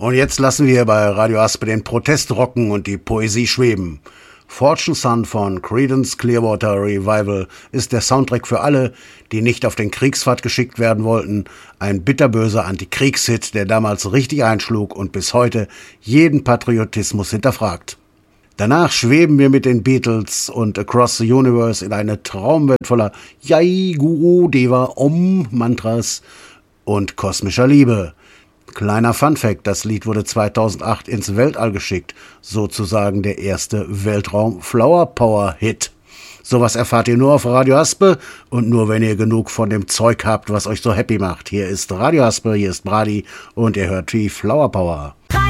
Und jetzt lassen wir bei Radio Aspe den Protest rocken und die Poesie schweben. Fortune Son von Creedence Clearwater Revival ist der Soundtrack für alle, die nicht auf den Kriegspfad geschickt werden wollten. Ein bitterböser Antikriegshit, der damals richtig einschlug und bis heute jeden Patriotismus hinterfragt. Danach schweben wir mit den Beatles und Across the Universe in eine Traumwelt voller Jai, Guru, Deva, Om, Mantras und kosmischer Liebe. Kleiner Funfact, das Lied wurde 2008 ins Weltall geschickt, sozusagen der erste Weltraum-Flower-Power-Hit. Sowas erfahrt ihr nur auf Radio Aspe und nur wenn ihr genug von dem Zeug habt, was euch so happy macht. Hier ist Radio Aspe, hier ist Brady und ihr hört die Flower Power.